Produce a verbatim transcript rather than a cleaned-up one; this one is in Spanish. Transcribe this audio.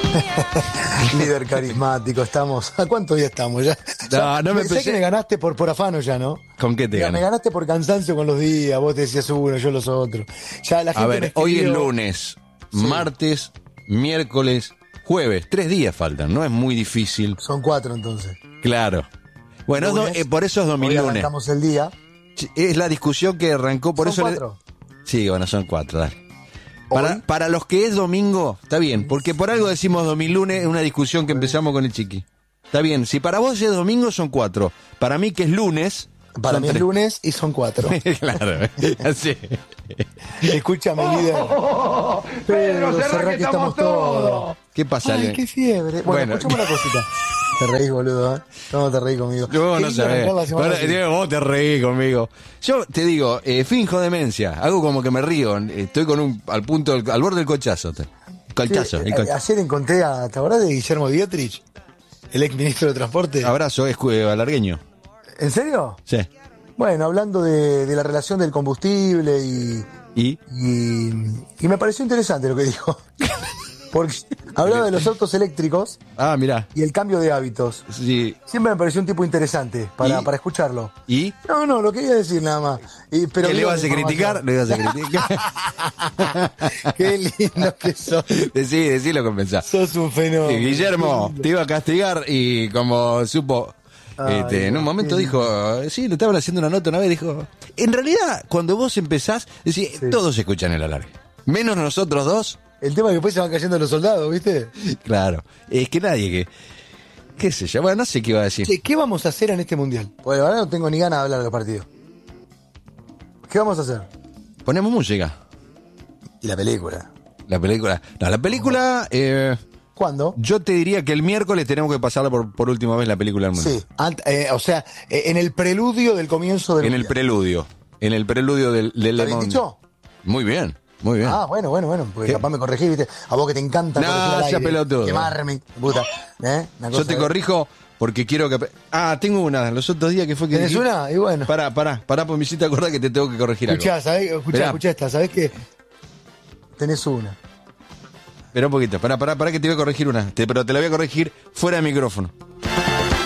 Líder carismático, estamos. ¿A cuántos días estamos ya? No, no me pensé pensé que me ganaste por, por afano ya, ¿no? ¿Con qué te Mira, gané? me ganaste por cansancio con los días, vos te decías uno, yo los otros. Ya la gente A me ver, escribió- hoy es lunes, Sí. martes, miércoles, jueves. Tres días faltan, no es muy difícil. Son cuatro entonces. Claro. Bueno, es do- Lunes. eh, por eso es Hoy domilunes. arrancamos el día. Es la discusión que arrancó, por Son eso... le- cuatro. Sí, bueno, son cuatro, dale. Para, Hoy. para los que es domingo, está bien, porque por algo decimos domilunes, es una discusión que empezamos con el chiqui. Está bien, si para vos es domingo son cuatro, para mí que es lunes... Para son mí es tres. lunes y son cuatro. Claro, así. Escúchame, líder. Pedro, cerrá que estamos todos. ¿Qué pasa? Ay, Ale? qué fiebre. Bueno, Bueno. escuchame una cosita. Te reís, boludo, ¿eh? No te reís conmigo. Yo Qué no lindo sabés. arrancar la semana Ahora, así. Diego, vos te reís conmigo. Yo te digo, eh, finjo demencia. Hago como que me río. Estoy con un al punto, del- al borde del colchazo. te- Colchazo. Sí, el eh, colchazo. ayer encontré a, ¿te acordás de Guillermo Dietrich? El ex ministro de Transporte. Abrazo, es eh, alargueño. ¿En serio? Sí. Bueno, hablando de, de la relación del combustible y, ¿Y? y, y me pareció interesante lo que dijo. Porque hablaba de los autos eléctricos Ah, mirá. y el cambio de hábitos. Sí. Siempre me pareció un tipo interesante para, ¿Y? para escucharlo. ¿Y? No, no, lo quería decir nada más. Y, pero ¿Que le digo ibas a la criticar? ¿Le ibas a criticar? información. Qué lindo que sos. Decí, decilo con pensar. Sos un fenómeno. Sí, Guillermo te iba a castigar y como supo, Ay, este, en un no, momento qué dijo, sí, le estaban haciendo una nota una vez, dijo, en realidad cuando vos empezás, decís, Sí. todos escuchan el alargue, menos nosotros dos. El tema es que después se van cayendo los soldados, ¿viste? Claro, es que nadie que, qué sé yo, bueno, no sé qué iba a decir. Che, ¿qué vamos a hacer en este mundial? Pues ahora no tengo ni ganas de hablar de los partidos. ¿Qué vamos a hacer? Ponemos música, Y la película. la película, no, la película, eh, ¿Cuándo? yo te diría que el miércoles tenemos que pasarla por, por última vez la película del mundo. Sí. Ant- eh, o sea, eh, en el preludio del comienzo del En el mundial. preludio, en el preludio del, del ¿Está Le bien Monde. dicho? Muy bien, muy bien. Ah, bueno, bueno, bueno. Porque ¿Qué? capaz me corregís, ¿viste? A vos que te encanta No, corregir al sea aire, pelotudo. quemarme, puta. ¿Eh? Una Yo cosa te de- corrijo porque quiero que... Ah, tengo una. Los otros días que fue que... ¿Tenés dijiste- una? Y bueno. Pará, pará, pará, porque me hiciste acordar que te tengo que corregir Escuchá, algo. ¿sabés? Escuchá, Esperá. escuchá esta. ¿Sabés qué? Tenés una. Espera un poquito, pará, pará, pará que te voy a corregir una. Te- pero te la voy a corregir fuera de micrófono.